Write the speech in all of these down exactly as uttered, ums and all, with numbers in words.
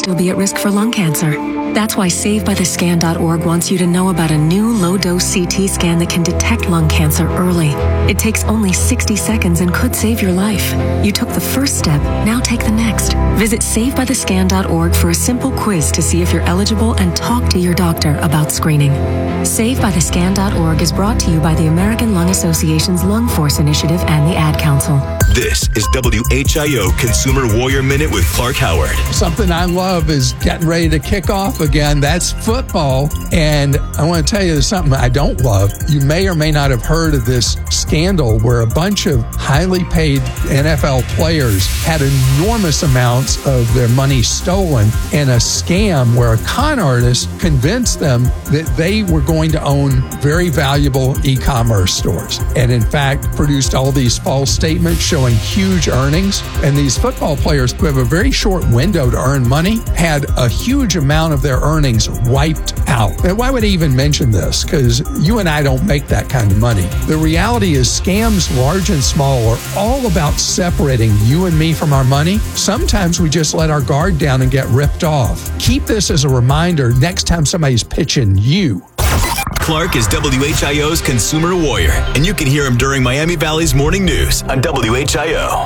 still be at risk for lung cancer. That's why save by the scan dot org wants you to know about a new low-dose C T scan that can detect lung cancer early. It takes only sixty seconds and could save your life. You took the first step, now take the next. Visit save by the scan dot org for a simple quiz to see if you're eligible and talk to your doctor about screening. save by the scan dot org is brought to you by the American Lung Association's Lung Force Initiative and the Ad Council. This is W H I O Consumer Warrior Minute with Clark Howard. Something I love is getting ready to kick off again. That's football. And I want to tell you something I don't love. You may or may not have heard of this scandal where a bunch of highly paid N F L players had enormous amounts of their money stolen in a scam where a con artist convinced them that they were going to own very valuable e-commerce stores. And in fact, produced all these false statements showing huge earnings. And these football players who have a very short window to earn money had a huge amount of their earnings wiped out. And why would I even mention this? Because you and I don't make that kind of money. The reality is scams, large and small, are all about separating you and me from our money. Sometimes we just let our guard down and get ripped off. Keep this as a reminder next time somebody's pitching you. Clark is W H I O's Consumer Warrior, and you can hear him during Miami Valley's Morning News on W H I O.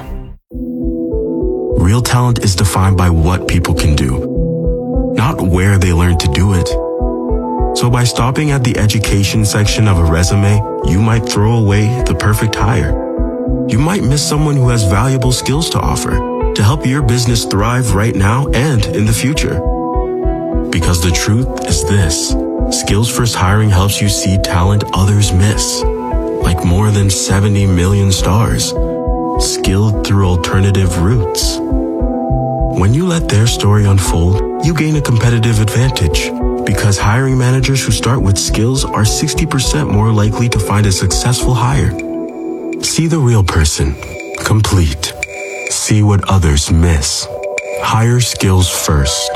Real talent is defined by what people can do, not where they learn to do it. So by stopping at the education section of a resume, you might throw away the perfect hire. You might miss someone who has valuable skills to offer to help your business thrive right now and in the future. Because the truth is this. Skills First Hiring helps you see talent others miss, like more than seventy million stars, skilled through alternative routes. When you let their story unfold, you gain a competitive advantage because hiring managers who start with skills are sixty percent more likely to find a successful hire. See the real person, complete. See what others miss. Hire skills first.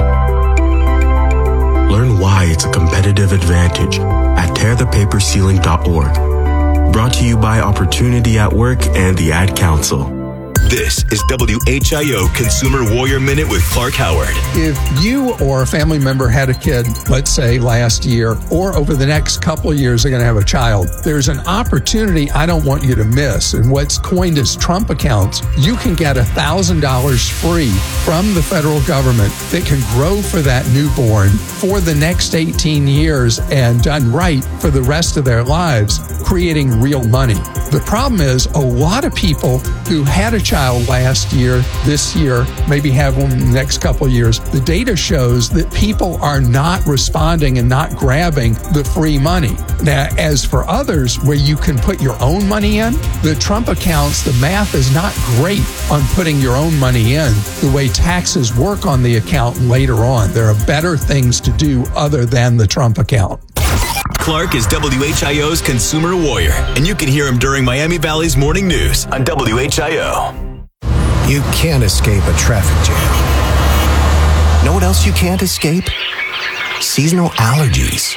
Learn why it's a competitive advantage at tear the paper ceiling dot org. Brought to you by Opportunity at Work and the Ad Council. This is W H I O Consumer Warrior Minute with Clark Howard. If you or a family member had a kid, let's say last year, or over the next couple of years are going to have a child, there's an opportunity I don't want you to miss. And what's coined as Trump accounts, you can get one thousand dollars free from the federal government that can grow for that newborn for the next eighteen years and done right for the rest of their lives, creating real money. The problem is a lot of people who had a child last year, this year, maybe have one in the next couple of years, the data shows that people are not responding and not grabbing the free money. Now, as for others where you can put your own money in, the Trump accounts, the math is not great on putting your own money in the way taxes work on the account later on. There are better things to do other than the Trump account. Clark is W H I O's Consumer Warrior, and you can hear him during Miami Valley's Morning News on W H I O. You can't escape a traffic jam. Know what else you can't escape? Seasonal allergies.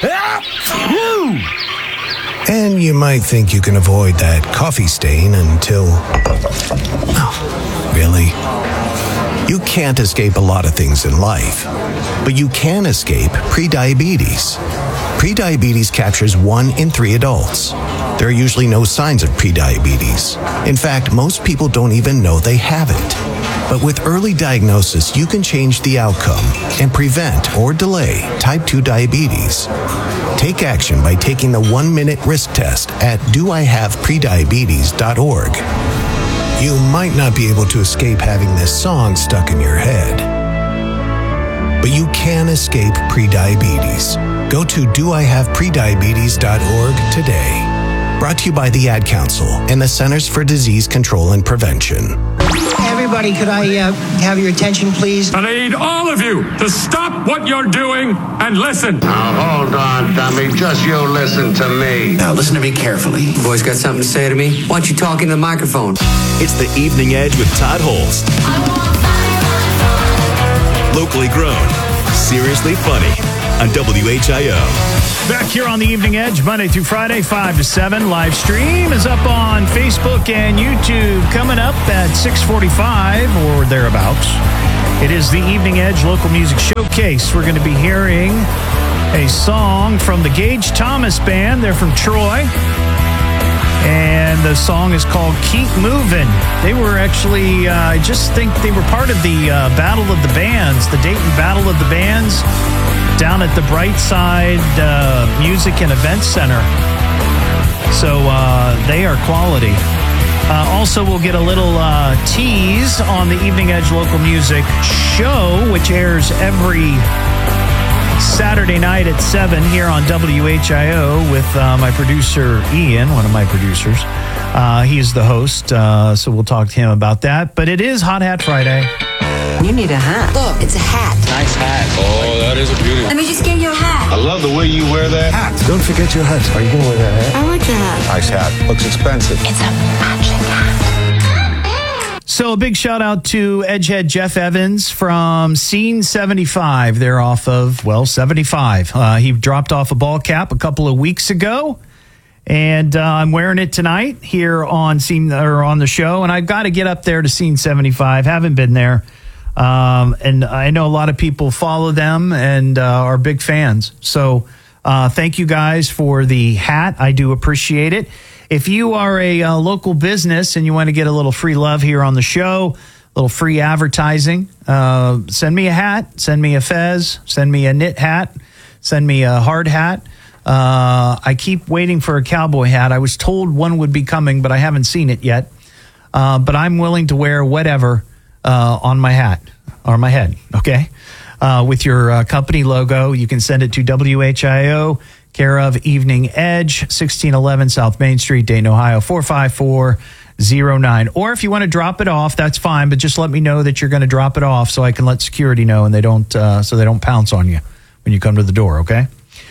And you might think you can avoid that coffee stain until... Oh, really? You can't escape a lot of things in life, but you can escape prediabetes. Prediabetes captures one in three adults. There are usually no signs of prediabetes. In fact, most people don't even know they have it. But with early diagnosis, you can change the outcome and prevent or delay type two diabetes. Take action by taking the one-minute risk test at do I have prediabetes dot org. You might not be able to escape having this song stuck in your head, but you can escape prediabetes. Go to do I have prediabetes dot org today. Brought to you by the Ad Council and the Centers for Disease Control and Prevention. Everybody, could I uh, have your attention, please? And I need all of you to stop what you're doing and listen. Now, hold on, dummy. Just you listen to me. Now, listen to me carefully. You boys got something to say to me? Why don't you talk into the microphone? It's the Evening Edge with Todd Holst. Locally grown, seriously funny, on W H I O. Back here on the Evening Edge, Monday through Friday, five to seven. Live stream is up on Facebook and YouTube coming up at six forty-five or thereabouts. It is the Evening Edge Local Music Showcase. We're going to be hearing a song from the Gage Thomas Band. They're from Troy. And the song is called Keep Moving. They were actually, uh, I just think they were part of the uh, Battle of the Bands, the Dayton Battle of the Bands, down at the Brightside uh, Music and Events Center. So uh, they are quality. Uh, also, we'll get a little uh, tease on the Evening Edge Local Music Show, which airs every Saturday night at seven here on W H I O with uh, my producer, Ian, one of my producers. Uh, he is the host, uh, so we'll talk to him about that. But it is Hot Hat Friday. You need a hat. Look, it's a hat. Nice hat. Oh, that is a beauty. Let me just get you a hat. I love the way you wear that hat. Don't forget your hat. Are you going to wear that hat? I like the hat. Nice hat. Looks expensive. It's a matching hat. So a big shout out to Edgehead Jeff Evans from Scene seventy-five. They're off of, well, seventy-five. Uh, he dropped off a ball cap a couple of weeks ago, and uh, I'm wearing it tonight here on Scene or on the show. And I've got to get up there to Scene seventy-five. Haven't been there, um, and I know a lot of people follow them and uh, are big fans. So uh, thank you guys for the hat. I do appreciate it. If you are a uh, local business and you want to get a little free love here on the show, a little free advertising, uh, send me a hat, send me a fez, send me a knit hat, send me a hard hat. Uh, I keep waiting for a cowboy hat. I was told one would be coming, but I haven't seen it yet. Uh, but I'm willing to wear whatever uh, on my hat or my head, okay? Uh, with your uh, company logo, you can send it to W H I O, care of Evening Edge, sixteen eleven South Main Street, Dayton, Ohio, four five four zero nine. Or if you want to drop it off, that's fine, but just let me know that you're going to drop it off so I can let security know and they don't uh, so they don't pounce on you when you come to the door, okay?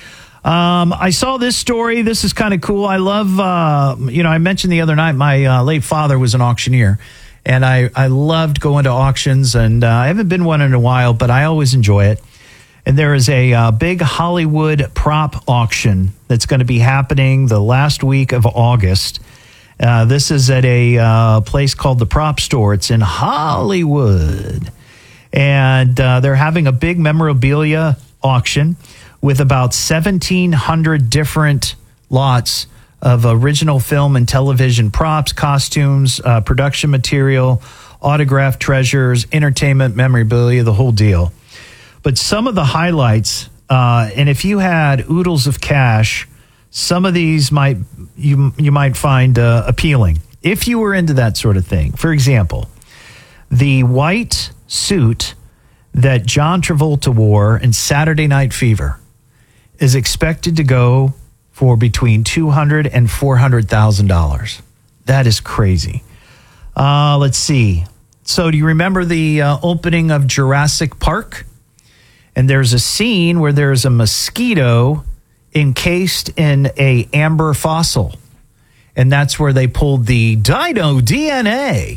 Um, I saw this story. This is kind of cool. I love, uh, you know, I mentioned the other night my uh, late father was an auctioneer, and I, I loved going to auctions, and uh, I haven't been one in a while, but I always enjoy it. And there is a uh, big Hollywood prop auction that's going to be happening the last week of August. Uh, this is at a uh, place called the Prop Store. It's in Hollywood. And uh, they're having a big memorabilia auction with about seventeen hundred different lots of original film and television props, costumes, uh, production material, autographed treasures, entertainment memorabilia, the whole deal. But some of the highlights, uh, and if you had oodles of cash, some of these might you you might find uh, appealing if you were into that sort of thing. For example, the white suit that John Travolta wore in Saturday Night Fever is expected to go for between two hundred and four hundred thousand dollars. That is crazy. Uh, let's see. So, do you remember the uh, opening of Jurassic Park? And there's a scene where there's a mosquito encased in a amber fossil. And that's where they pulled the dino D N A.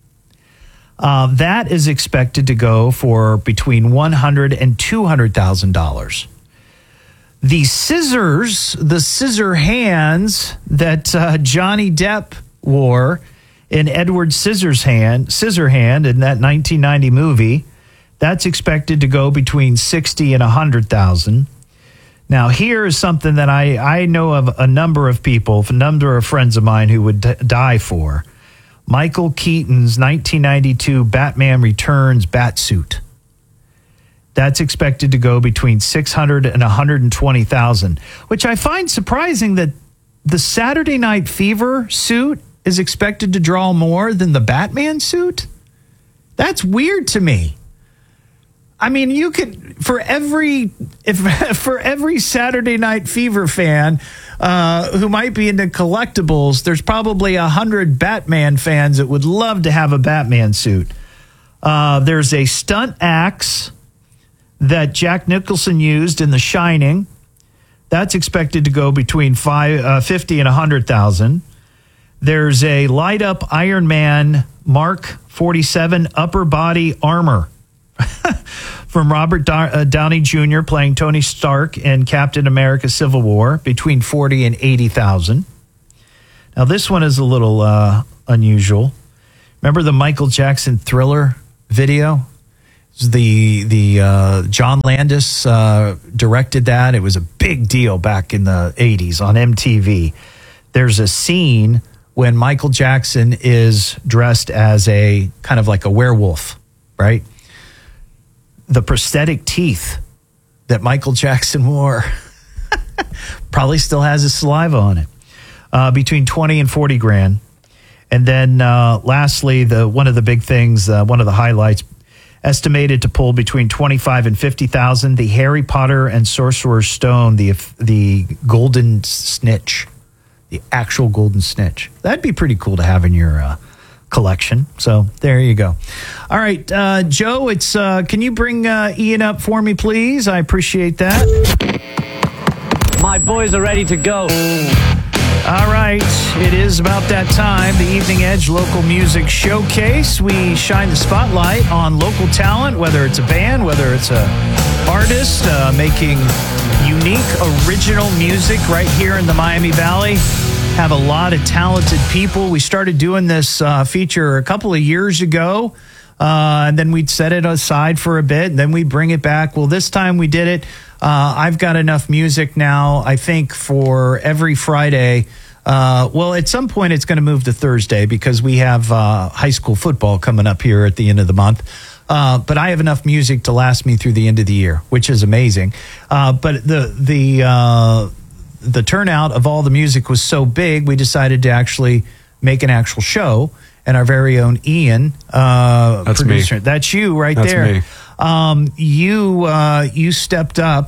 Uh, that is expected to go for between one hundred thousand dollars and two hundred thousand dollars. The scissors, the scissor hands that uh, Johnny Depp wore in Edward Scissorhand, Scissorhand in that nineteen ninety movie, that's expected to go between sixty and one hundred thousand. Now, here is something that I, I know of a number of people, a number of friends of mine who would d- die for. Michael Keaton's nineteen ninety-two Batman Returns batsuit. That's expected to go between six hundred and one hundred twenty thousand, which I find surprising that the Saturday Night Fever suit is expected to draw more than the Batman suit. That's weird to me. I mean, you could for every if for every Saturday Night Fever fan uh, who might be into collectibles, there's probably a hundred Batman fans that would love to have a Batman suit. Uh, there's a stunt axe that Jack Nicholson used in The Shining. That's expected to go between five, uh, fifty and one hundred thousand. There's a light up Iron Man Mark forty-seven upper body armor from Robert Do- uh, Downey Junior playing Tony Stark in Captain America Civil War, between forty and eighty thousand. Now, this one is a little uh, unusual. Remember the Michael Jackson Thriller video? The the uh, John Landis uh, directed that. It was a big deal back in the eighties on M T V. There's a scene when Michael Jackson is dressed as a kind of like a werewolf, right? The prosthetic teeth that Michael Jackson wore probably still has his saliva on it. Uh, between twenty and forty grand. And then uh, lastly, the one of the big things, uh, one of the highlights, estimated to pull between twenty-five and fifty thousand, the Harry Potter and Sorcerer's Stone, the the golden snitch, the actual golden snitch. That'd be pretty cool to have in your uh, collection. So there you go. All right, uh, Joe, it's uh, can you bring uh, Ian up for me, please? I appreciate that. My boys are ready to go. All right, it is about that time, the Evening Edge Local Music Showcase. We shine the spotlight on local talent, whether it's a band, whether it's a artist uh, making unique, original music right here in the Miami Valley. Have a lot of talented people. We started doing this uh, feature a couple of years ago, uh, and then we'd set it aside for a bit, and then we bring it back. Well, this time we did it. Uh, I've got enough music now, I think, for every Friday. Uh, well, at some point it's going to move to Thursday because we have uh, high school football coming up here at the end of the month. Uh, but I have enough music to last me through the end of the year, which is amazing. Uh, but the the uh, the turnout of all the music was so big, we decided to actually make an actual show. And our very own Ian, uh, That's producer, me. that's you right That's there. me. Um, you uh, you stepped up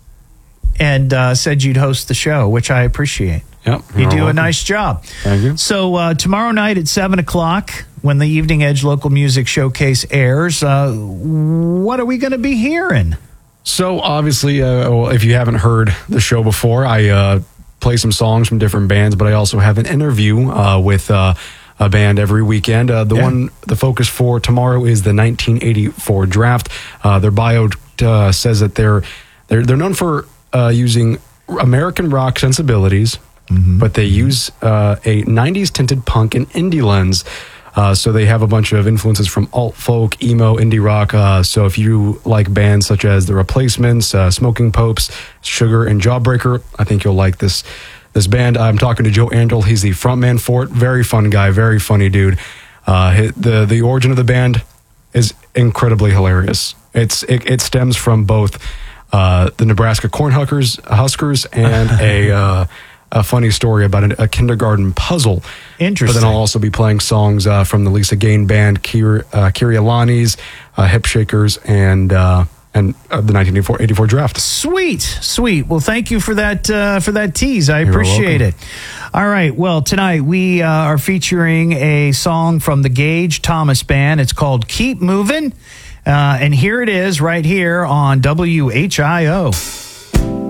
and uh, said you'd host the show, which I appreciate. Yep, you do welcome. a nice job. Thank you. So uh, tomorrow night at seven o'clock, when the Evening Edge Local Music Showcase airs, uh, what are we going to be hearing? So obviously, uh, well, if you haven't heard the show before, I uh, play some songs from different bands, but I also have an interview uh, with uh, a band every weekend. Uh, the yeah. one, the focus for tomorrow is the nineteen eighty-four draft. Uh, their bio uh, says that they're they're they're known for uh, using American rock sensibilities, mm-hmm. but they use uh, a nineties tinted punk and indie lens. Uh, so they have a bunch of influences from alt folk, emo, indie rock. Uh, so if you like bands such as The Replacements, uh, Smoking Popes, Sugar, and Jawbreaker, I think you'll like this this band. I'm talking to Joe Andrel. He's the frontman for it. Very fun guy, very funny dude. Uh, the the origin of the band is incredibly hilarious. It's it, it stems from both uh, the Nebraska Cornhuskers Huskers and a. Uh, A funny story about a, a kindergarten puzzle. Interesting. But then I'll also be playing songs uh, from the Lisa Gain Band, Kir, uh, Kirialanis, uh, Hip Shakers, and uh, and uh, the nineteen eighty-four draft. Sweet, sweet. Well, thank you for that uh, for that tease. I You're appreciate welcome. it. All right. Well, tonight we uh, are featuring a song from the Gage Thomas Band. It's called "Keep Moving," uh, and here it is, right here on W H I O.